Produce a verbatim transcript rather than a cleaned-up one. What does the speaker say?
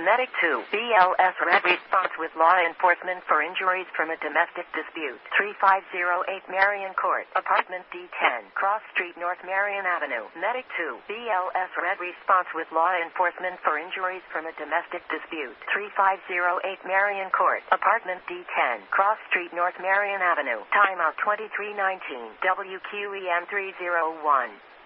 Medic two, B L S Red response with law enforcement for injuries from a domestic dispute. three five zero eight Marion Court, apartment D ten, Cross Street, North Marion Avenue. Medic two, B L S Red response with law enforcement for injuries from a domestic dispute. three five zero eight Marion Court, apartment D ten, Cross Street, North Marion Avenue. Timeout twenty-three nineteen, W Q E M three oh one.